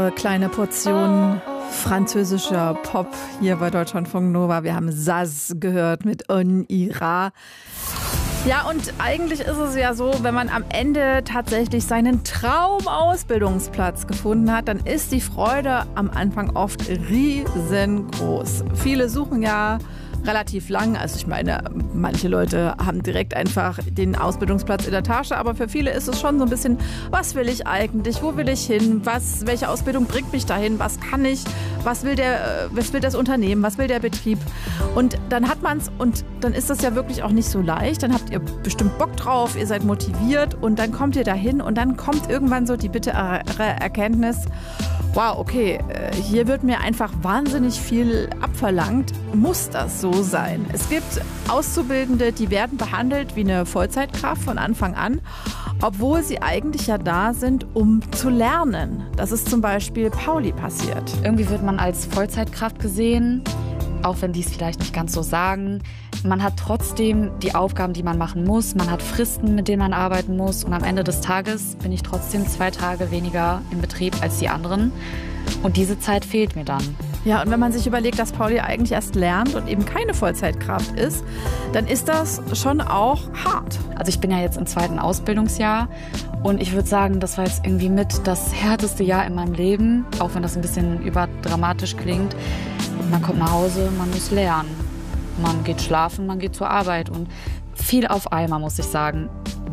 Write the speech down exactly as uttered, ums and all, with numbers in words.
Kleine Portion französischer Pop hier bei Deutschlandfunk Nova. Wir haben Zaz gehört mit On ira. Ja, und eigentlich ist es ja so, wenn man am Ende tatsächlich seinen Traumausbildungsplatz gefunden hat, dann ist die Freude am Anfang oft riesengroß. Viele suchen ja relativ lang. Also ich meine, manche Leute haben direkt einfach den Ausbildungsplatz in der Tasche, aber für viele ist es schon so ein bisschen, was will ich eigentlich, wo will ich hin, was, welche Ausbildung bringt mich dahin, was kann ich, was will, der, was will das Unternehmen, was will der Betrieb. Und dann hat man es und dann ist das ja wirklich auch nicht so leicht. Dann habt ihr bestimmt Bock drauf, ihr seid motiviert und dann kommt ihr dahin und dann kommt irgendwann so die bittere Erkenntnis, wow, okay, hier wird mir einfach wahnsinnig viel abverlangt. Muss das so sein? Es gibt Auszubildende, die werden behandelt wie eine Vollzeitkraft von Anfang an, obwohl sie eigentlich ja da sind, um zu lernen. Das ist zum Beispiel Pauli passiert. Irgendwie wird man als Vollzeitkraft gesehen, auch wenn die es vielleicht nicht ganz so sagen. Man hat trotzdem die Aufgaben, die man machen muss. Man hat Fristen, mit denen man arbeiten muss. Und am Ende des Tages bin ich trotzdem zwei Tage weniger im Betrieb als die anderen. Und diese Zeit fehlt mir dann. Ja, und wenn man sich überlegt, dass Pauli eigentlich erst lernt und eben keine Vollzeitkraft ist, dann ist das schon auch hart. Also ich bin ja jetzt im zweiten Ausbildungsjahr und ich würde sagen, das war jetzt irgendwie mit das härteste Jahr in meinem Leben, auch wenn das ein bisschen überdramatisch klingt. Man kommt nach Hause, man muss lernen. Man geht schlafen, man geht zur Arbeit und viel auf einmal, muss ich sagen.